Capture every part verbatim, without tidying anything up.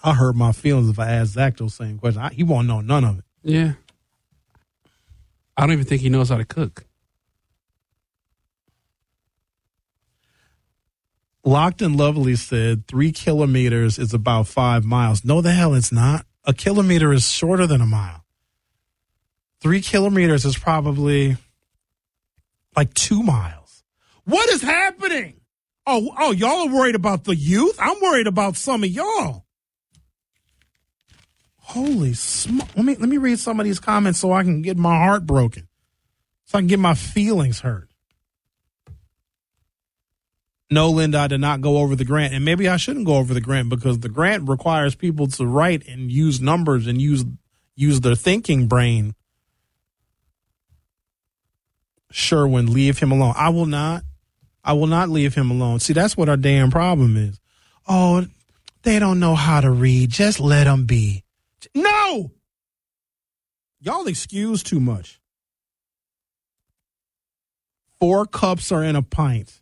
I hurt my feelings if I ask Zach those same questions. I, he won't know none of it. Yeah. I don't even think he knows how to cook. Locked and Lovely said three kilometers is about five miles. No, the hell it's not. A kilometer is shorter than a mile. Three kilometers is probably like two miles. What is happening? Oh, oh, y'all are worried about the youth? I'm worried about some of y'all. Holy smoke. Let me, let me read some of these comments so I can get my heart broken. So I can get my feelings hurt. No, Linda, I did not go over the grant. And maybe I shouldn't go over the grant because the grant requires people to write and use numbers and use use their thinking brain. Sherwin, leave him alone. I will not. I will not leave him alone. See, that's what our damn problem is. Oh, they don't know how to read. Just let them be. No! Y'all excuse too much. Four cups are in a pint.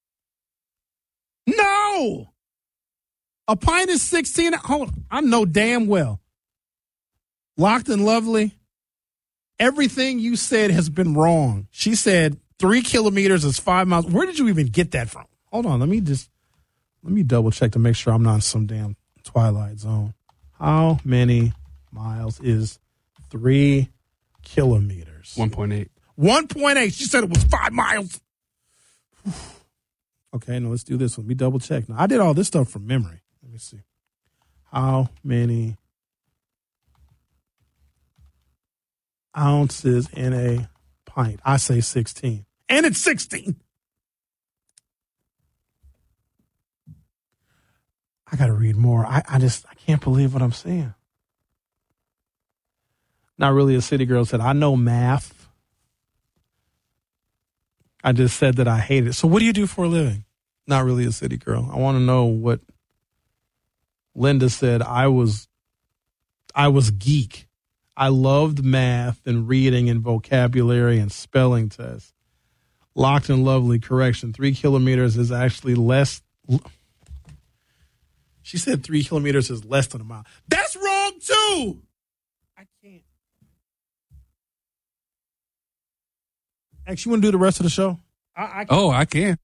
No! A pint is sixteen. Hold on. I know damn well. Locked and Lovely, everything you said has been wrong. She said three kilometers is five miles. Where did you even get that from? Hold on. Let me just, let me double check to make sure I'm not in some damn Twilight Zone. How many miles is three kilometers? one point eight. one point eight. She said it was five miles. Okay, now let's do this. Let me double check. Now, I did all this stuff from memory. Let me see. How many ounces in a pint? I say sixteen. And it's sixteen. I got to read more. I, I just, I can't believe what I'm seeing. Not really a city girl said, I know math. I just said that I hate it. So what do you do for a living? Not really a city girl. I want to know what Linda said. I was, I was geek. I loved math and reading and vocabulary and spelling tests. Locked and Lovely, correction. Three kilometers is actually less. She said three kilometers is less than a mile. That's wrong too. I can't. Actually, you want to do the rest of the show? I, I oh, I can.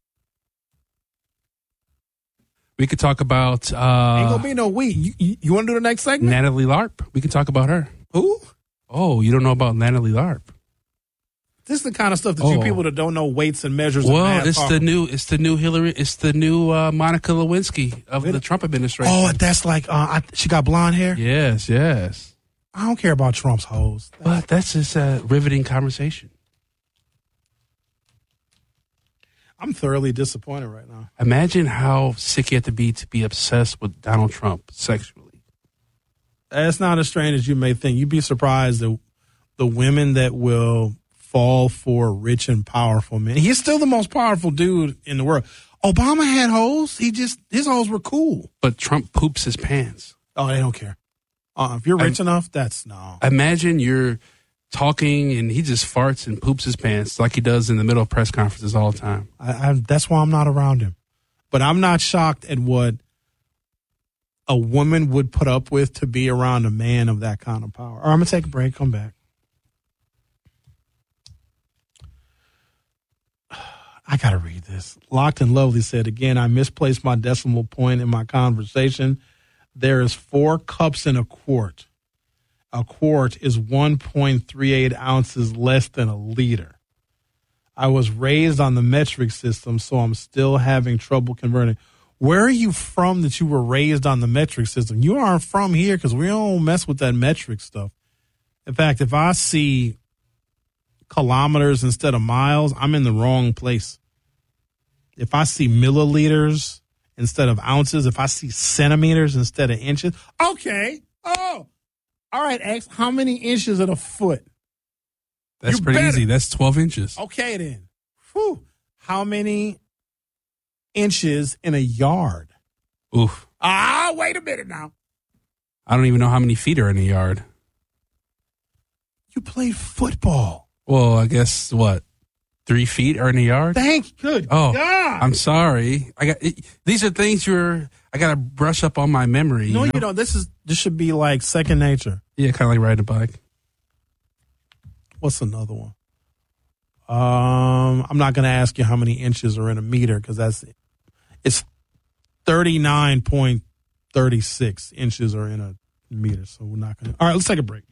We could talk about. Uh, Ain't gonna be no we. You, you, you want to do the next segment? Natalie Larp. We can talk about her. Who? Oh, you don't know about Natalie Larp? This is the kind of stuff that oh. you people that don't know weights and measures. Well, and math it's the new. It's the new Hillary. It's the new uh, Monica Lewinsky of the Trump administration. Oh, that's like uh, I, she got blonde hair. Yes, yes. I don't care about Trump's hoes. But that's just a riveting conversation. I'm thoroughly disappointed right now. Imagine how sick you have to be to be obsessed with Donald Trump sexually. It's not as strange as you may think. You'd be surprised that the women that will fall for rich and powerful men. He's still the most powerful dude in the world. Obama had hoes. He just, his hoes were cool. But Trump poops his pants. Oh, they don't care. Uh, if you're rich I, enough, that's no. Imagine you're talking and he just farts and poops his pants like he does in the middle of press conferences all the time. I, I, that's why I'm not around him. But I'm not shocked at what a woman would put up with to be around a man of that kind of power. All right, I'm going to take a break. Come back. I got to read this. Locked and Lovely said, again, I misplaced my decimal point in my conversation. There is four cups in a quart. A quart is one point three eight ounces less than a liter. I was raised on the metric system, so I'm still having trouble converting. Where are you from that you were raised on the metric system? You aren't from here because we don't mess with that metric stuff. In fact, if I see kilometers instead of miles, I'm in the wrong place. If I see milliliters instead of ounces, if I see centimeters instead of inches, okay. Oh, all right, X, how many inches in a foot? That's you pretty better. Easy. That's twelve inches. Okay, then. Whew. How many inches in a yard? Oof. Ah, wait a minute now. I don't even know how many feet are in a yard. You played football. Well, I guess what? Three feet are in a yard? Thank good oh, God. I'm sorry. I got it, these are things you're. I got to brush up on my memory. No, you, know? you don't. This is this should be like second nature. Yeah, kind of like riding a bike. What's another one? Um, I'm not going to ask you how many inches are in a meter because that's it's thirty-nine point three six inches are in a meter. So we're not going to. All right, let's take a break.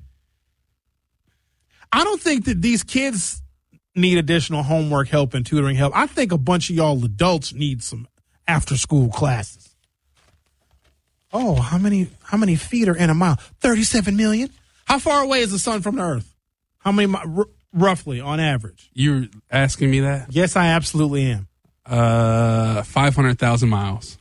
I don't think that these kids need additional homework help and tutoring help. I think a bunch of y'all adults need some after school classes. Oh, how many how many feet are in a mile? thirty-seven million. How far away is the sun from the earth? How many r- roughly on average? You're asking me that? Yes, I absolutely am. Uh, five hundred thousand miles.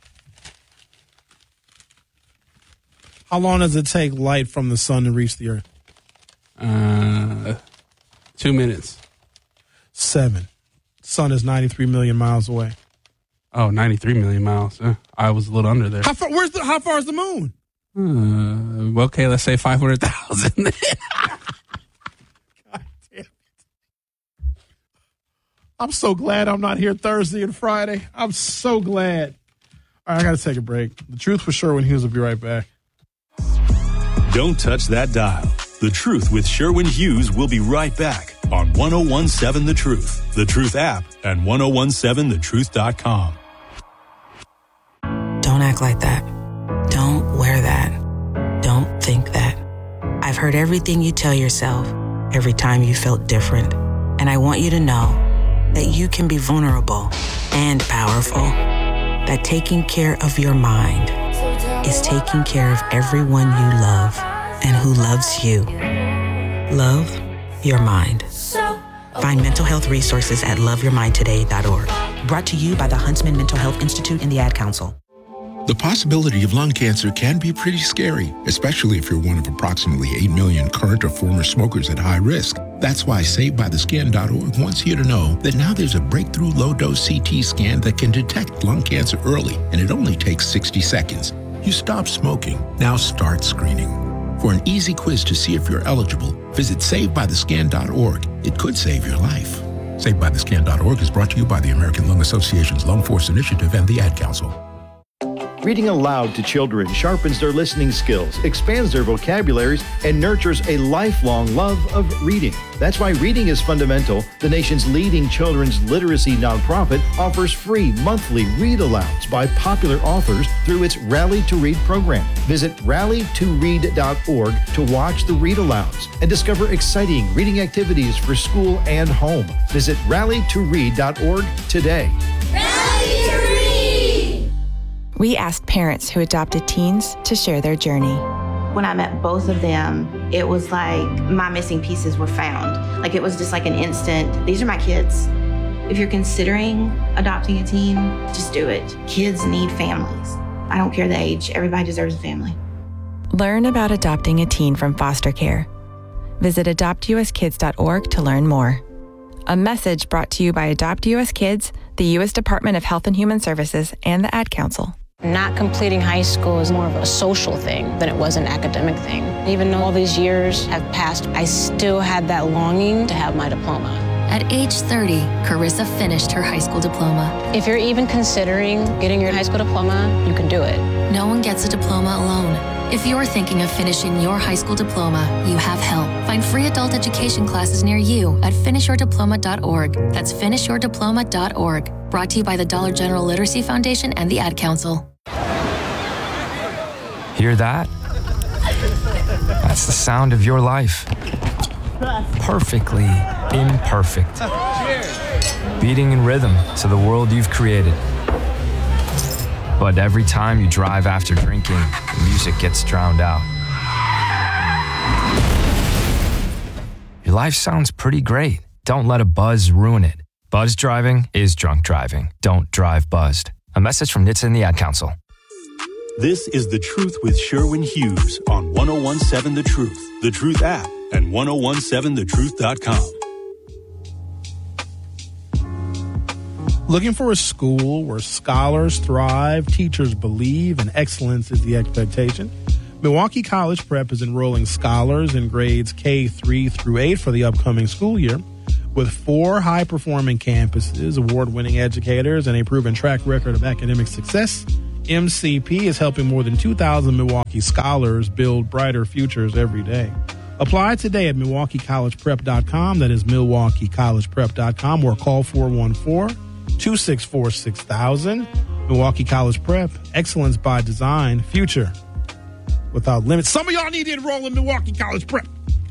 How long does it take light from the sun to reach the earth? Uh, two minutes. Seven. Sun is ninety-three million miles away. Oh, ninety-three million miles. Uh, I was a little under there. How far? Where's the? How far is the moon? Uh, okay, let's say five hundred thousand. God damn it! I'm so glad I'm not here Thursday and Friday. I'm so glad. All right, I got to take a break. The Truth with Sherwin Hughes will be right back. Don't touch that dial. The Truth with Sherwin Hughes will be right back on one oh one seven The Truth, The Truth app, and ten seventeen the truth dot com. Don't act like that. Don't wear that. Don't think that. I've heard everything you tell yourself every time you felt different. And I want you to know that you can be vulnerable and powerful. That taking care of your mind is taking care of everyone you love and who loves you. Love your mind. Find mental health resources at love your mind today dot org. Brought to you by the Huntsman Mental Health Institute and the Ad Council. The possibility of lung cancer can be pretty scary, especially if you're one of approximately eight million current or former smokers at high risk. That's why Saved By The Skin dot org wants you to know that now there's a breakthrough low-dose C T scan that can detect lung cancer early, and it only takes sixty seconds. You stop smoking, now start screening. For an easy quiz to see if you're eligible, visit Saved By The Skin dot org. It could save your life. Saved By The Skin dot org is brought to you by the American Lung Association's Lung Force Initiative and the Ad Council. Reading aloud to children sharpens their listening skills, expands their vocabularies, and nurtures a lifelong love of reading. That's why Reading is Fundamental, the nation's leading children's literacy nonprofit, offers free monthly read-alouds by popular authors through its Rally to Read program. Visit rally to read dot org to watch the read-alouds and discover exciting reading activities for school and home. Visit rally to read dot org today. Rally to Read! We asked parents who adopted teens to share their journey. When I met both of them, it was like my missing pieces were found. Like it was just like an instant, these are my kids. If you're considering adopting a teen, just do it. Kids need families. I don't care the age, everybody deserves a family. Learn about adopting a teen from foster care. Visit adopt u s kids dot org to learn more. A message brought to you by Adopt U S Kids, the U S Department of Health and Human Services, and the Ad Council. Not completing high school is more of a social thing than it was an academic thing. Even though all these years have passed, I still had that longing to have my diploma. At age thirty, Carissa finished her high school diploma. If you're even considering getting your high school diploma, you can do it. No one gets a diploma alone. If you're thinking of finishing your high school diploma, you have help. Find free adult education classes near you at finish your diploma dot org. That's finish your diploma dot org. Brought to you by the Dollar General Literacy Foundation and the Ad Council. Hear that? That's the sound of your life. Perfectly imperfect. Beating in rhythm to the world you've created. But every time you drive after drinking, the music gets drowned out. Your life sounds pretty great. Don't let a buzz ruin it. Buzz driving is drunk driving. Don't drive buzzed. A message from N H T S A and the Ad Council. This is The Truth with Sherwin Hughes on ten seventeen The Truth, The Truth app, and ten seventeen the truth dot com. Looking for a school where scholars thrive, teachers believe, and excellence is the expectation? Milwaukee College Prep is enrolling scholars in grades K three through eight for the upcoming school year. With four high-performing campuses, award-winning educators, and a proven track record of academic success, M C P is helping more than two thousand Milwaukee scholars build brighter futures every day. Apply today at Milwaukee College Prep dot com. That is Milwaukee College Prep dot com, or call four one four, two six four, six thousand. Milwaukee College Prep, excellence by design, future without limits. Some of y'all need to enroll in Milwaukee College Prep.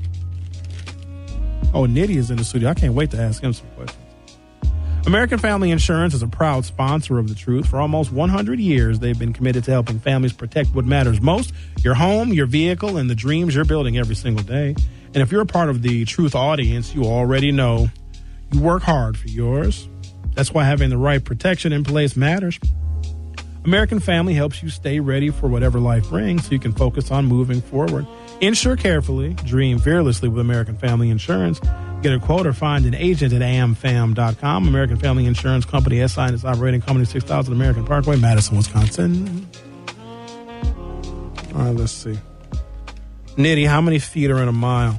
Oh, Nitty is in the studio. I can't wait to ask him some questions. American Family Insurance is a proud sponsor of The Truth. For almost one hundred years, they've been committed to helping families protect what matters most, your home, your vehicle, and the dreams you're building every single day. And if you're a part of the Truth audience, you already know you work hard for yours. That's why having the right protection in place matters. American Family helps you stay ready for whatever life brings so you can focus on moving forward. Insure carefully, dream fearlessly with American Family Insurance. Get a quote or find an agent at a m fam dot com. American Family Insurance Company, S I and its operating company, six thousand American Parkway, Madison, Wisconsin. All right, let's see. Nitty, how many feet are in a mile?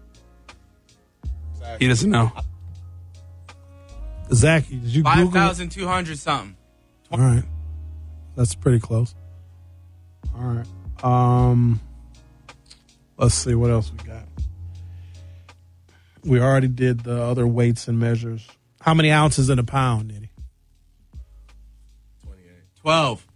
He doesn't know. Zach, did you Google five thousand two hundred something. All right. That's pretty close. All right. Um, let's see what else we got. We already did the other weights and measures. How many ounces in a pound, Nitty? twenty-eight. twelve.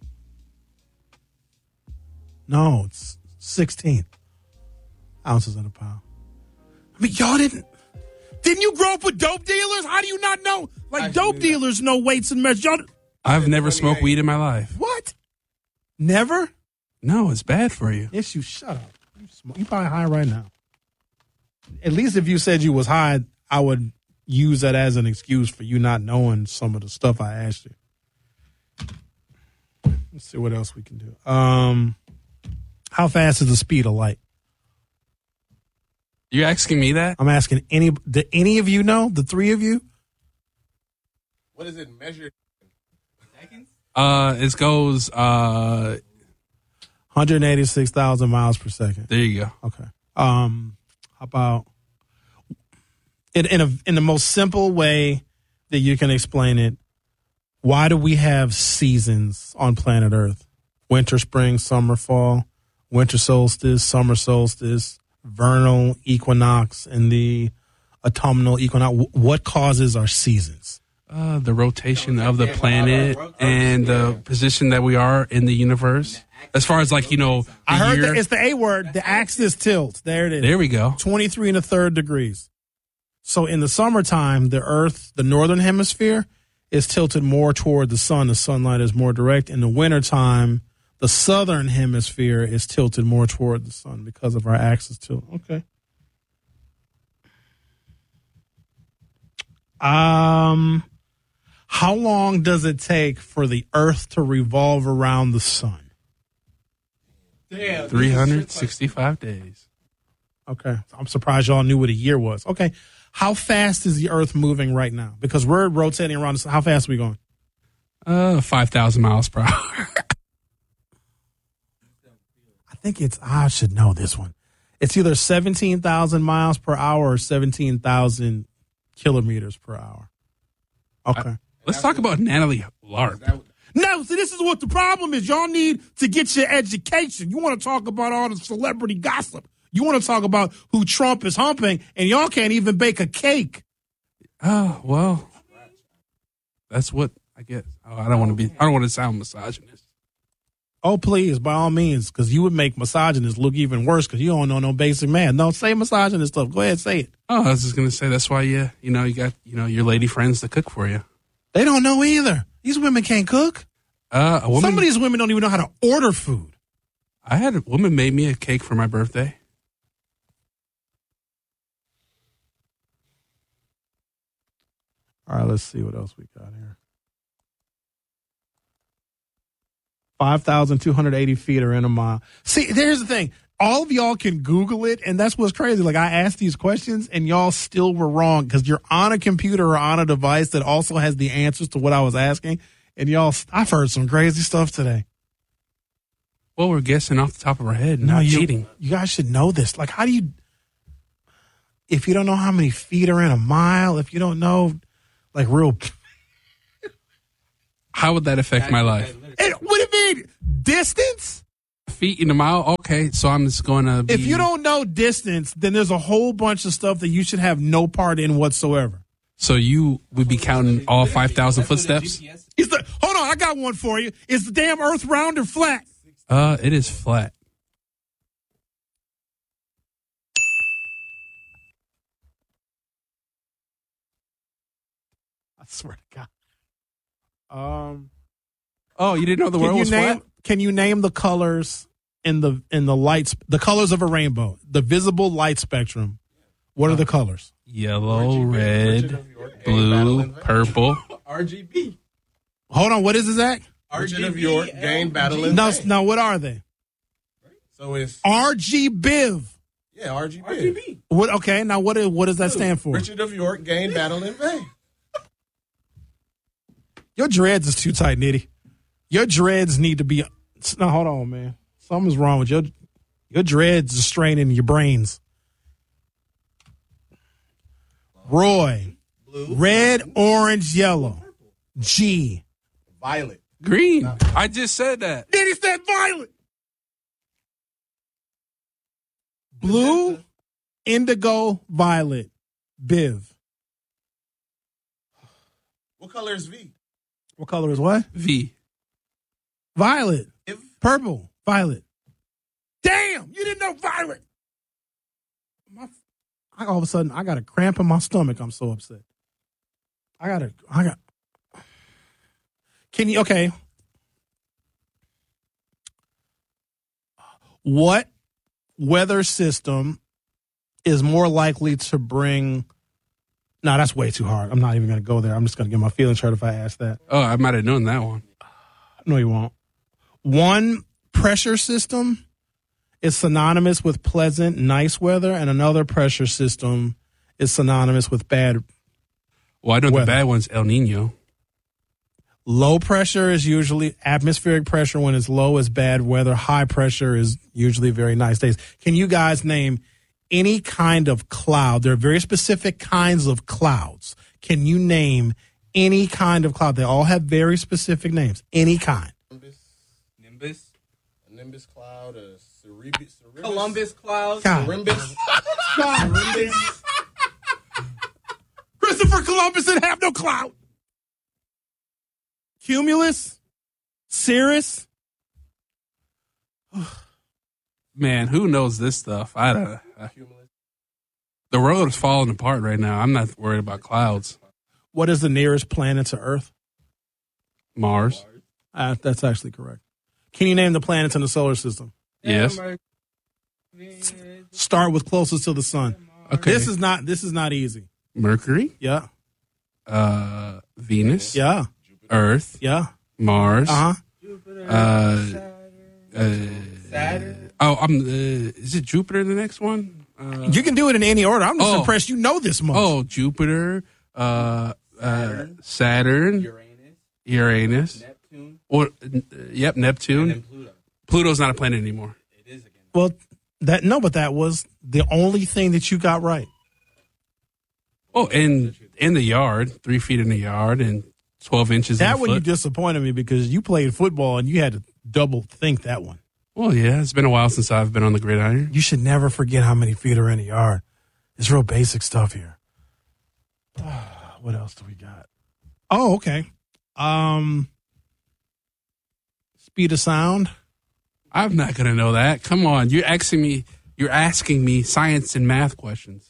No, it's sixteen ounces in a pound. I mean, y'all didn't. Didn't you grow up with dope dealers? How do you not know? Like, dope dealers know weights and measures. Y'all, I've never smoked weed in my life. what? Never? No, it's bad for you. Yes, you shut up. You, smoke. You probably high right now. At least if you said you was high, I would use that as an excuse for you not knowing some of the stuff I asked you. Let's see what else we can do. Um, how fast is the speed of light? You asking me that? I'm asking any. Do any of you know? The three of you? What is it measured? Seconds? Uh, it goes uh, one hundred eighty-six thousand miles per second. There you go. Okay. Um, how about in in a in the most simple way that you can explain it? Why do we have seasons on planet Earth? Winter, spring, summer, fall. Winter solstice, summer solstice, vernal equinox, and the autumnal equinox. What causes our seasons? Uh, the rotation of the planet and the position that we are in the universe. As far as like, you know, the I heard year. that it's the A word, the axis tilt. There it is. There we go. twenty-three and a third degrees. So in the summertime, the Earth, the northern hemisphere, is tilted more toward the sun. The sunlight is more direct. In the wintertime, the southern hemisphere is tilted more toward the sun because of our axis tilt. Okay. Um, how long does it take for the Earth to revolve around the sun? three hundred sixty-five days. Okay. I'm surprised y'all knew what a year was. Okay. How fast is the Earth moving right now? Because we're rotating around the sun. How fast are we going? Uh, five thousand miles per hour. I think it's, I should know this one. It's either seventeen thousand miles per hour or seventeen thousand kilometers per hour. Okay. Uh, let's talk about Natalie Larp. No, see, this is what the problem is. Y'all need to get your education. You want to talk about all the celebrity gossip. You want to talk about who Trump is humping, and y'all can't even bake a cake. Oh, well, that's what I guess. Oh, I don't want to be, I don't want to sound misogynist. Oh, please, by all means, because you would make misogynists look even worse because you don't know no basic math. No, say misogynist stuff. Go ahead, say it. Oh, I was just going to say that's why you, you know, you got, you know, your lady friends to cook for you. They don't know either. These women can't cook. Uh, a woman, Some of these women don't even know how to order food. I had a woman made me a cake for my birthday. All right, let's see what else we got here. five thousand two hundred eighty feet are in a mile. See, there's the thing. All of y'all can Google it, and that's what's crazy. Like, I asked these questions, and y'all still were wrong because you're on a computer or on a device that also has the answers to what I was asking. And y'all, I've heard some crazy stuff today. Well, we're guessing off the top of our head, No, not you, cheating. You guys should know this. Like, how do you... if you don't know how many feet are in a mile, if you don't know, like real. How would that affect my life? It, what do you mean? Distance? Feet in a mile? Okay, so I'm just going to be. If you don't know distance, then there's a whole bunch of stuff that you should have no part in whatsoever. So you would be counting all five thousand footsteps? Is the, hold on, I got one for you. Is the damn earth round or flat? Uh, it is flat. I swear to God. Um. Oh, you didn't know the Can world you was name? flat? Can you name the colors in the in the lights? The colors of a rainbow, the visible light spectrum. What are the colors? Yellow, red, blue, purple. R G B. Hold on, what is it, Zach? Richard of York, gain, battle, and No, fame. no. What are they? So it's R G B I V. yeah, R G B. What? Okay, now what? Is, what does that stand for? Richard of York, gain, battle, and fame. Your dreads is too tight, Nitty. Your dreads need to be. No, hold on, man. Something's wrong with your your dreads are straining your brains. Roy, Blue, red, orange, yellow. G. violet. Green. I just said that. Nitty said violet. Blue, indigo, violet, Biv. What color is V? What color is what? V. Violet. If Purple, violet. Damn, you didn't know violet. My, I, all of a sudden, I got a cramp in my stomach. I'm so upset. I got a, I got. Can you, okay. What weather system is more likely to bring, no, that's way too hard. I'm not even going to go there. I'm just going to get my feelings hurt if I ask that. Oh, I might have known that one. No, you won't. One pressure system is synonymous with pleasant, nice weather, and another pressure system is synonymous with bad. Well, I know weather. the bad one's El Nino. Low pressure is usually atmospheric pressure. When it's low is bad weather. High pressure is usually very nice days. Can you guys name any kind of cloud? There are very specific kinds of clouds. Can you name any kind of cloud? They all have very specific names. Any kind. Nimbus, Nimbus. a nimbus cloud, a cerebus, cerebus Columbus clouds. God. Cerimbus. God. Cerimbus. Christopher Columbus didn't have no cloud. Cumulus, Cirrus. Man, who knows this stuff? I don't know. The world is falling apart right now. I'm not worried about clouds. What is the nearest planet to Earth? Mars. Uh, that's actually correct. Can you name the planets in the solar system? Yes. Start with closest to the sun. Okay. This is not. This is not easy. Mercury. Yeah. Uh, Venus. Yeah. Earth. Yeah. Mars. Uh huh. Uh, uh, Saturn. Oh, I'm. Uh, is it Jupiter the next one? Uh, You can do it in any order. I'm just Oh. impressed you know this much. oh, Jupiter. Uh, uh, Saturn. Uranus. Uranus. Neptune. Or, uh, yep, Neptune. And Pluto. Pluto's not a planet anymore. It is again. Well, that no, but that was the only thing that you got right. Oh, and in the yard, three feet in the yard, and twelve inches. That in the one you foot. disappointed me because you played football and you had to double think that one. Well, yeah, it's been a while since I've been on the gridiron. You should never forget how many feet are in a yard. It's real basic stuff here. What else do we got? Oh, okay. Um, speed of sound. I'm not gonna know that. Come on, you're asking me. You're asking me science and math questions.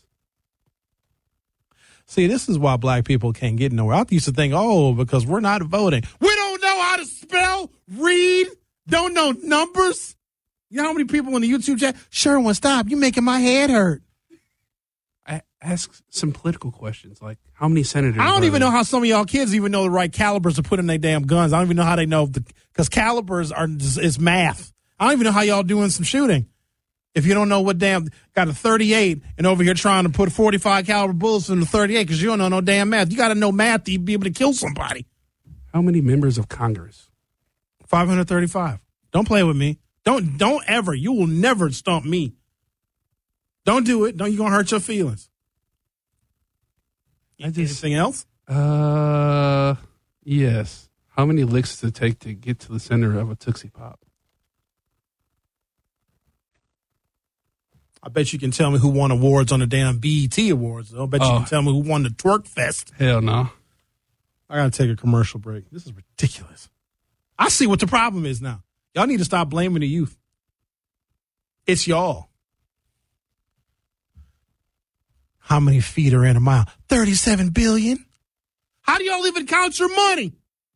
See, this is why black people can't get nowhere. I used to think, oh, because we're not voting. We don't know how to spell, read, don't know numbers. You know how many people in the YouTube chat? Sherwin, stop. You're making my head hurt. I ask some political questions, like how many senators? I don't are even there? know how some of y'all kids even know the right calibers to put in their damn guns. I don't even know how they know the because calibers are is math. I don't even know how y'all doing some shooting. If you don't know what damn got a thirty-eight and over here trying to put forty-five caliber bullets in the thirty-eight because you don't know no damn math. You got to know math to be able to kill somebody. How many members of Congress? five hundred thirty-five. Don't play with me. Don't don't ever. You will never stump me. Don't do it. Don't you gonna hurt your feelings. Anything else? Uh, yes. How many licks does it take to get to the center of a Tootsie Pop? I bet you can tell me who won awards on the damn B E T Awards, though. I bet you Oh. can tell me who won the Twerk Fest. Hell no. I got to take a commercial break. This is ridiculous. I see what the problem is now. Y'all need to stop blaming the youth. It's y'all. How many feet are in a mile? thirty-seven billion. How do y'all even count your money?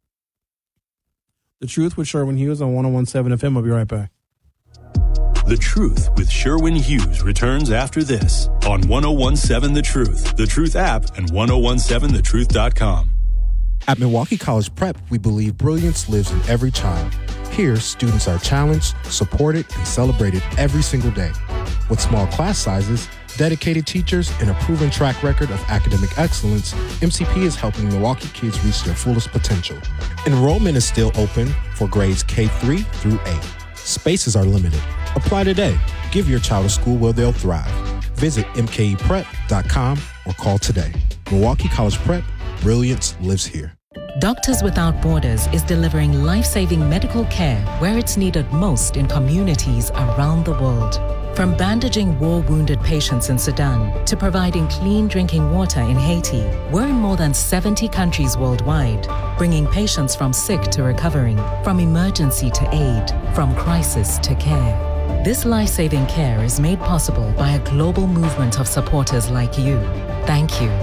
The Truth with Sherwin Hughes on one oh one seven F M. I'll be right back. The Truth with Sherwin Hughes returns after this on one oh one seven The Truth, The Truth app, and ten seventeen the truth dot com. At Milwaukee College Prep, we believe brilliance lives in every child. Here, students are challenged, supported, and celebrated every single day. With small class sizes, dedicated teachers, and a proven track record of academic excellence, M C P is helping Milwaukee kids reach their fullest potential. Enrollment is still open for grades K three through eight. Spaces are limited. Apply today. Give your child a school where they'll thrive. Visit m k e prep dot com or call today. Milwaukee College Prep, brilliance lives here. Doctors Without Borders is delivering life-saving medical care where it's needed most in communities around the world. From bandaging war-wounded patients in Sudan to providing clean drinking water in Haiti, we're in more than seventy countries worldwide, bringing patients from sick to recovering, from emergency to aid, from crisis to care. This life-saving care is made possible by a global movement of supporters like you. Thank you.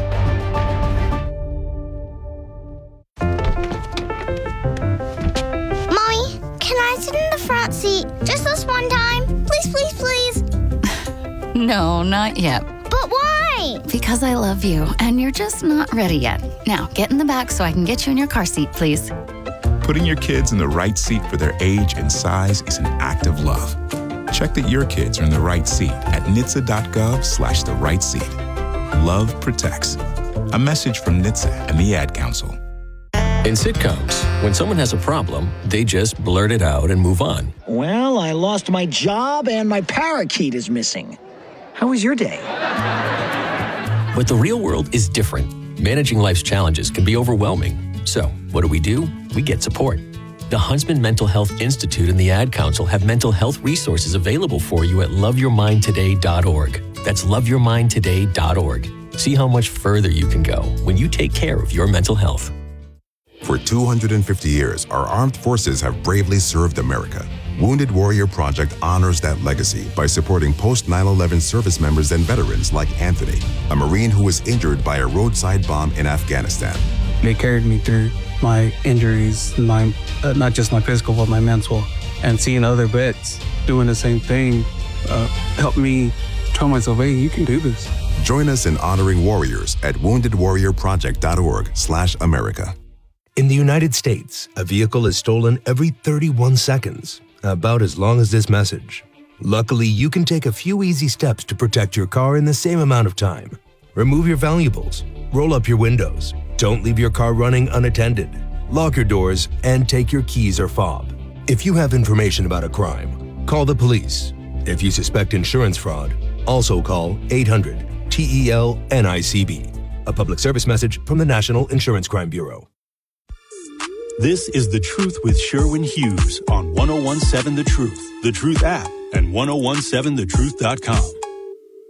Mommy, can I sit in the front seat just this one time? Please, please, please. No, not yet. But why? Because I love you, and you're just not ready yet. Now, get in the back so I can get you in your car seat, please. Putting your kids in the right seat for their age and size is an act of love. Check that your kids are in the right seat at N H T S A dot gov slash the right seat. Love protects. A message from N H T S A and the Ad Council. In sitcoms, when someone has a problem, they just blurt it out and move on. Well, I lost my job and my parakeet is missing. How was your day? But the real world is different. Managing life's challenges can be overwhelming. So, what do we do? We get support. The Huntsman Mental Health Institute and the Ad Council have mental health resources available for you at love your mind today dot org. That's love your mind today dot org. See how much further you can go when you take care of your mental health. For two hundred fifty years, our armed forces have bravely served America. Wounded Warrior Project honors that legacy by supporting post nine eleven service members and veterans like Anthony, a Marine who was injured by a roadside bomb in Afghanistan. They carried me through my injuries, my uh, not just my physical, but my mental. And seeing other vets doing the same thing uh, helped me tell myself, hey, you can do this. Join us in honoring warriors at wounded warrior project dot org slash America. In the United States, a vehicle is stolen every thirty-one seconds, about as long as this message. Luckily, you can take a few easy steps to protect your car in the same amount of time. Remove your valuables, roll up your windows, don't leave your car running unattended, lock your doors, and take your keys or fob. If you have information about a crime, call the police. If you suspect insurance fraud, also call eight hundred T E L N I C B. A public service message from the National Insurance Crime Bureau. This is The Truth with Sherwin Hughes on ten seventeen The Truth, The Truth app, and ten seventeen the truth dot com.